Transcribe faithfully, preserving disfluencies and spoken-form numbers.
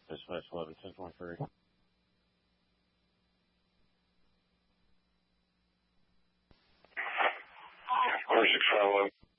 Dispatch eleven ten twenty-three. Quarter six five eleven.